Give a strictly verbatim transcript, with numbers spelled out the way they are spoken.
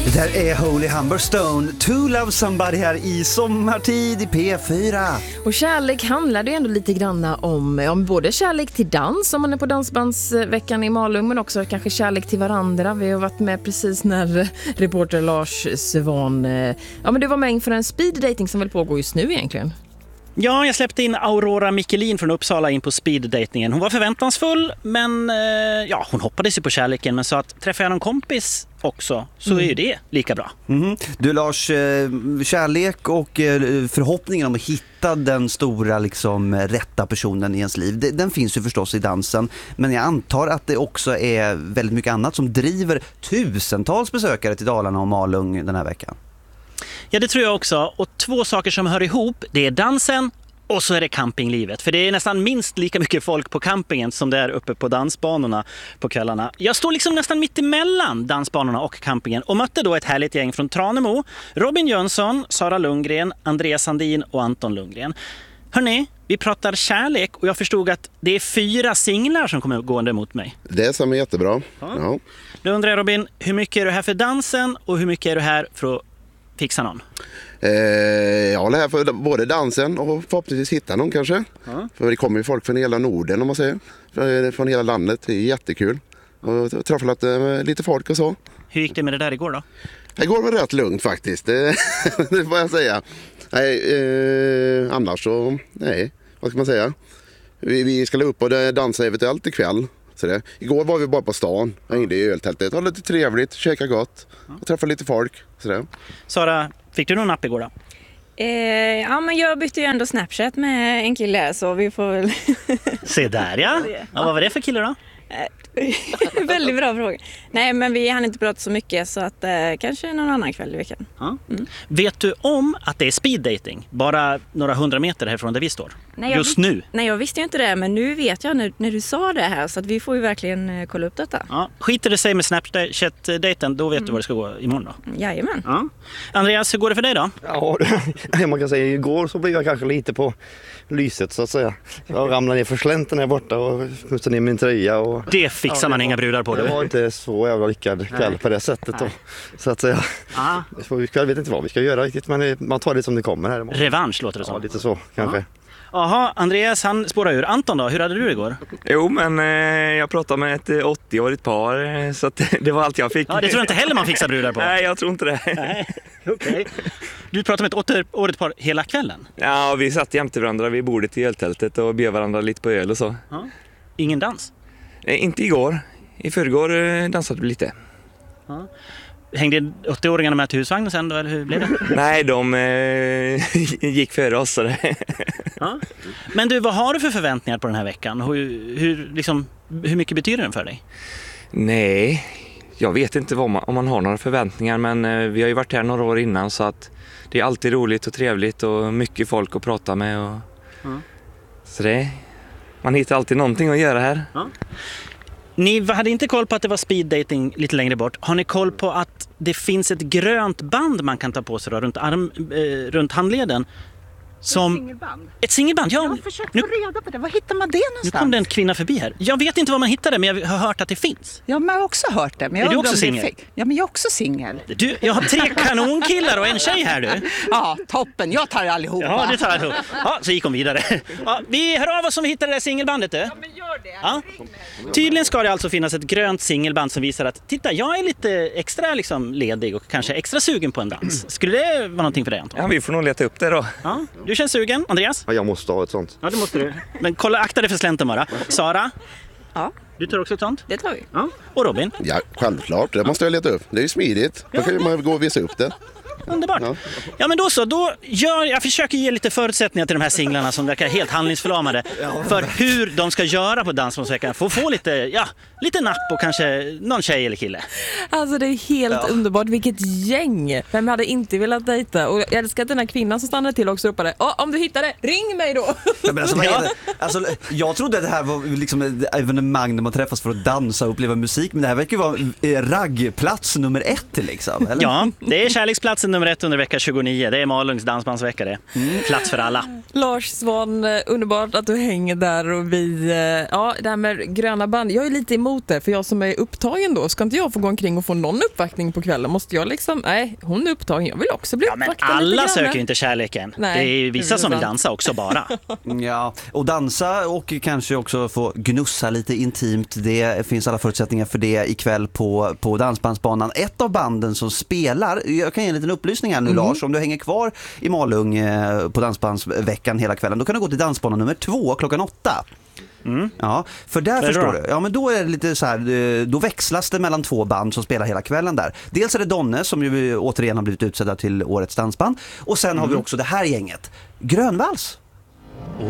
Det där är Holy Humberstone, To Love Somebody här i sommartid i P fyra. Och kärlek handlar det ändå lite granna om, om både kärlek till dans om man är på dansbandsveckan i Malung, men också kanske kärlek till varandra. Vi har varit med precis när reporter Lars Svan, ja men det var med inför en speed dating som väl pågår just nu egentligen. Ja, jag släppte in Aurora Michelin från Uppsala in på speed-datingen. Hon var förväntansfull, men ja, hon hoppades ju på kärleken, men sa att träffar jag någon kompis också så mm. är ju det lika bra. Mm. Du Lars, kärlek och förhoppningen om att hitta den stora liksom, rätta personen i ens liv, den finns ju förstås i dansen, men jag antar att det också är väldigt mycket annat som driver tusentals besökare till Dalarna och Malung den här veckan. Ja, det tror jag också. Och två saker som hör ihop, det är dansen och så är det campinglivet. För det är nästan minst lika mycket folk på campingen som det är uppe på dansbanorna på kvällarna. Jag står liksom nästan mitt emellan dansbanorna och campingen och mötte då ett härligt gäng från Tranemo. Robin Jönsson, Sara Lundgren, Andreas Sandin och Anton Lundgren. Hörrni, vi pratar kärlek och jag förstod att det är fyra singlar som kommer gående mot mig. Det som är jättebra. Ja. Ja. Då undrar jag Robin, hur mycket är du här för dansen och hur mycket är du här för att fixa någon? Eh, jag håller här för både dansen och förhoppningsvis hitta någon kanske. Ja. För det kommer ju folk från hela Norden om man säger. Från hela landet. Det är jättekul. Och träffat lite folk och så. Hur gick det med det där igår då? Igår var det rätt lugnt faktiskt. Det, det får jag säga. Nej, eh, annars så, nej. Vad ska man säga? Vi, vi ska upp och dansa eventuellt ikväll. Så det. Igår var vi bara på stan, hängde i öltältet. Det var lite trevligt, käka gott och träffa lite folk. Så det. Sara, fick du någon app igår då? Eh, ja, men jag bytte ju ändå Snapchat med en kille så vi får väl... Se där ja. Ja, vad var det för kille då? Väldigt bra fråga. Nej, men vi hann inte prata så mycket så att eh, kanske någon annan kväll i veckan. Ja. Mm. Vet du om att det är speed dating bara några hundra meter härifrån där vi står? Nej, just vis- nu? Nej, jag visste ju inte det, men nu vet jag när, när du sa det här så att vi får ju verkligen eh, kolla upp detta. Ja. Skiter det sig med Snapchat-daten, då vet mm. du vad det ska gå imorgon då? Jajamän. Ja. Andreas, hur går det för dig då? Ja, man kan säga igår så blev jag kanske lite på lyset så att säga. Jag ramlade ner för slänten här borta och pussade ner min tröja. Och, det fixar ja, man det inga brudar på. Det du. var inte så jävla lyckad kväll Nej. På det sättet då, så att säga. Ah. Jag vet inte vad vi ska göra riktigt, men man tar det som det kommer här. Revansch låter det som. Ja, lite så kanske. Jaha, Andreas han spårar ur. Anton då, hur hade du det igår? Jo, men eh, jag pratade med ett åttio-årigt par så att det var allt jag fick. Ja, det tror jag inte heller man fixar brudar på. Nej, jag tror inte det. Nej, okej. Okay. Du pratade med ett åttio-årigt par hela kvällen? Ja, vi satt jämte varandra vid bordet i öltältet och bjöd varandra lite på öl och så. Ja. Ingen dans? Eh, inte igår. I förrgår eh, dansade vi lite. Ja. Hängde åttio-åringarna med till husvagnen sen då, eller hur blev det? Nej, de eh, gick före oss. Så det. Ja. Men du, vad har du för förväntningar på den här veckan? Hur, hur, liksom, hur mycket betyder den för dig? Nej, jag vet inte vad man, om man har några förväntningar, men eh, vi har ju varit här några år innan så att det är alltid roligt och trevligt och mycket folk att prata med. Och, ja. Så det, man hittar alltid någonting att göra här. Ja. Ni hade inte koll på att det var speed dating lite längre bort. Har ni koll på att det finns ett grönt band man kan ta på sig då, runt, arm, eh, runt handleden? Som... Ett singelband? Ett singelband, ja. Jag har försökt få reda på det. Var hittar man det någonstans? Nu kom det en kvinna förbi här. Jag vet inte var man hittar det, men jag har hört att det finns. Ja, men jag har också hört det. Men jag är du också singel? Ja, men jag är också singel. Du, jag har tre kanonkillar och en tjej här du. Ja, toppen. Jag tar allihopa. Ja, du tar allihop. Ja, så gick hon vidare. Ja, vi hör av oss om vi hittar det där singelbandet du. Ja, men gör det. Ja. Tydligen ska det alltså finnas ett grönt singelband som visar att titta, jag är lite extra liksom ledig och kanske extra sugen på en dans. Skulle det vara någonting för dig, Anton? Ja, vi får nog leta upp det då. Ja, du känns sugen, Andreas? Ja, jag måste ha ett sånt. Ja, det måste du. Men kolla, akta dig för slänten bara. Sara? Ja. Du tar också ett sånt? Det tar vi. Ja. Och Robin? Ja, självklart. Det måste jag leta upp. Det är ju smidigt. Då kan man gå och visa upp det. Underbart. Ja. ja, men då så. Då gör, jag försöker ge lite förutsättningar till de här singlarna som verkar helt handlingsförlamade för hur de ska göra på Dansbandsveckan. Få få lite, ja, lite napp och kanske någon tjej eller kille. Alltså det är helt ja. underbart. Vilket gäng. Vem hade inte velat dejta? Och jag älskar att den här kvinnan som stannade till också ropade Åh, om du hittar det, ring mig då! Ja, men alltså, vad är det? Alltså, jag trodde att det här var liksom ett evenemang där man träffas för att dansa och uppleva musik. Men det här verkar ju vara raggplats nummer ett liksom, eller? Ja, det är kärleksplatsen nummer ett under vecka tjugonio. Det är Malungs dansbandsvecka det. Mm. Plats för alla. Lars Svan, underbart att du hänger där och vi, ja, det här med gröna band, jag är lite emot det för jag som är upptagen då, ska inte jag få gå omkring och få någon uppvaktning på kvällen? Måste jag liksom, nej, hon är upptagen, jag vill också bli ja, men uppvaktad alla lite söker ju inte kärleken. Nej, det är ju vissa som vill dansa också bara. Ja, och dansa och kanske också få gnussa lite intimt, det finns alla förutsättningar för det ikväll på, på dansbandsbanan. Ett av banden som spelar, jag kan ge en liten upplysning här nu mm. Lars, om du hänger kvar i Malung eh, på dansbandsveckan hela kvällen, då kan du gå till dansbanan nummer två klockan åtta. Mm. Ja, för där förstår då? du. Ja, men då är det lite så här, då växlas det mellan två band som spelar hela kvällen där. Dels är det Donne som ju återigen har blivit utsedda till årets dansband och sen mm. har vi också det här gänget, Grönvalls.